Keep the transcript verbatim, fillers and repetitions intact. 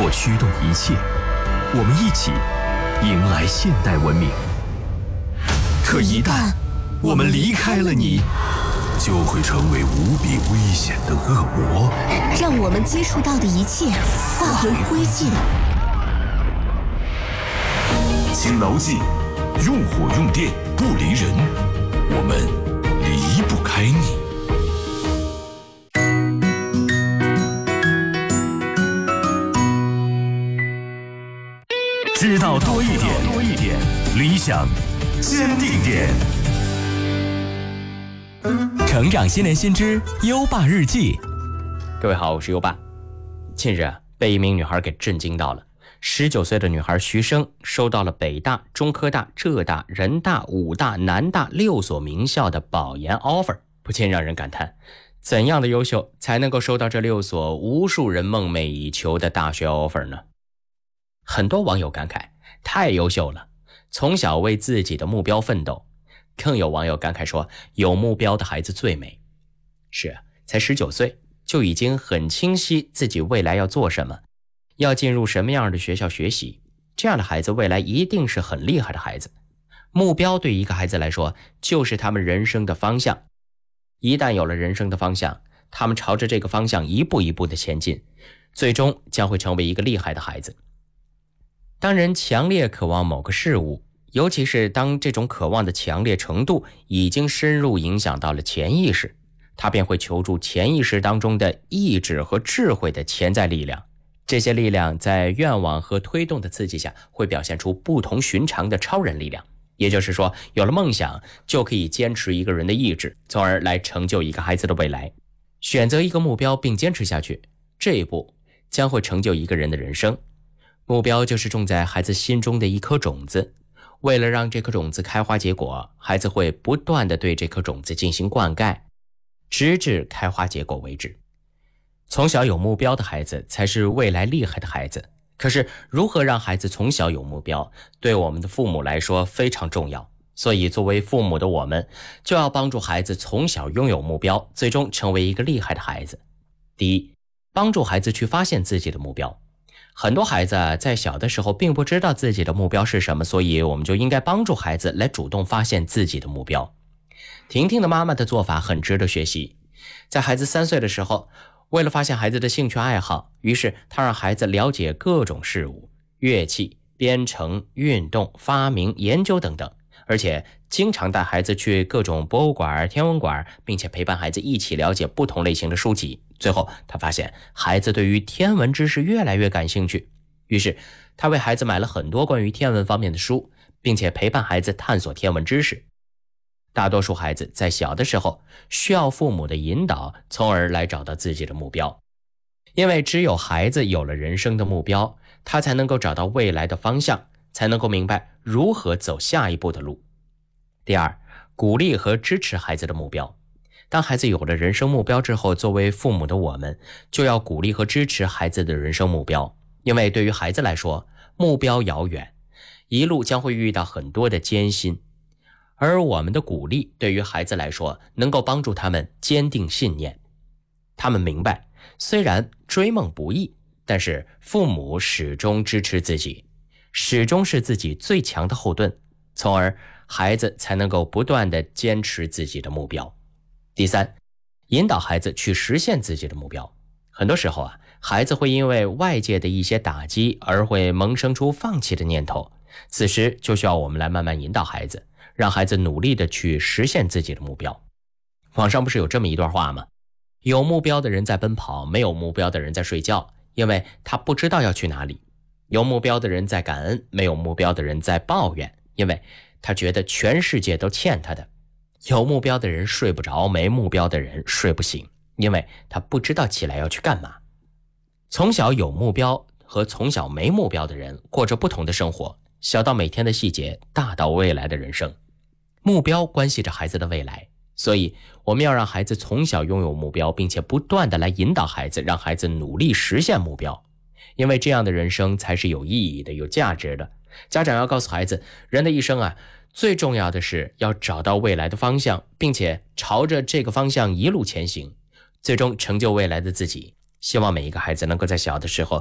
或驱动一切，我们一起迎来现代文明。可一旦我们离开了你，就会成为无比危险的恶魔， 让我们接触到的一切化为灰烬。 请牢记，用火用电不离人，我们离不开你。知道多一点，多一点，理想坚定点。 成长新年新知，优爸日记。 各位好，我是优爸。近日啊，被一名女孩给震惊到了。十九岁的女孩徐生收到了北大、中科大、浙大、人大、武大、南大六所名校的保研 offer， 不禁让人感叹，怎样的优秀才能够收到这六所无数人梦寐以求的大学 offer 呢？很多网友感慨，太优秀了，从小为自己的目标奋斗。更有网友感慨说，有目标的孩子最美。是啊，才十九岁就已经很清晰自己未来要做什么，要进入什么样的学校学习，这样的孩子未来一定是很厉害的孩子。目标对一个孩子来说，就是他们人生的方向。一旦有了人生的方向，他们朝着这个方向一步一步的前进，最终将会成为一个厉害的孩子。当人强烈渴望某个事物，尤其是当这种渴望的强烈程度已经深入影响到了潜意识，他便会求助潜意识当中的意志和智慧的潜在力量。这些力量在愿望和推动的刺激下，会表现出不同寻常的超人力量。也就是说，有了梦想，就可以坚持一个人的意志，从而来成就一个孩子的未来。选择一个目标并坚持下去，这一步将会成就一个人的人生。目标就是种在孩子心中的一颗种子，为了让这颗种子开花结果，孩子会不断地对这颗种子进行灌溉，直至开花结果为止。从小有目标的孩子才是未来厉害的孩子。可是如何让孩子从小有目标，对我们的父母来说非常重要。所以作为父母的我们，就要帮助孩子从小拥有目标，最终成为一个厉害的孩子。第一，帮助孩子去发现自己的目标。很多孩子在小的时候并不知道自己的目标是什么，所以我们就应该帮助孩子来主动发现自己的目标。婷婷的妈妈的做法很值得学习。在孩子三岁的时候，为了发现孩子的兴趣爱好，于是她让孩子了解各种事物，乐器、编程、运动、发明、研究等等，而且经常带孩子去各种博物馆、天文馆，并且陪伴孩子一起了解不同类型的书籍。最后他发现孩子对于天文知识越来越感兴趣，于是他为孩子买了很多关于天文方面的书，并且陪伴孩子探索天文知识。大多数孩子在小的时候需要父母的引导，从而来找到自己的目标。因为只有孩子有了人生的目标，他才能够找到未来的方向，才能够明白如何走下一步的路。第二，鼓励和支持孩子的目标。当孩子有了人生目标之后，作为父母的我们就要鼓励和支持孩子的人生目标。因为对于孩子来说，目标遥远，一路将会遇到很多的艰辛，而我们的鼓励对于孩子来说，能够帮助他们坚定信念。他们明白，虽然追梦不易，但是父母始终支持自己，始终是自己最强的后盾，从而孩子才能够不断地坚持自己的目标。第三，引导孩子去实现自己的目标。很多时候啊，孩子会因为外界的一些打击而会萌生出放弃的念头，此时就需要我们来慢慢引导孩子，让孩子努力地去实现自己的目标。网上不是有这么一段话吗？有目标的人在奔跑，没有目标的人在睡觉，因为他不知道要去哪里。有目标的人在感恩，没有目标的人在抱怨，因为他觉得全世界都欠他的。有目标的人睡不着，没目标的人睡不醒，因为他不知道起来要去干嘛。从小有目标和从小没目标的人过着不同的生活，小到每天的细节，大到未来的人生。目标关系着孩子的未来，所以我们要让孩子从小拥有目标，并且不断地来引导孩子，让孩子努力实现目标。因为这样的人生才是有意义的，有价值的。家长要告诉孩子，人的一生啊，最重要的是要找到未来的方向，并且朝着这个方向一路前行，最终成就未来的自己。希望每一个孩子能够在小的时候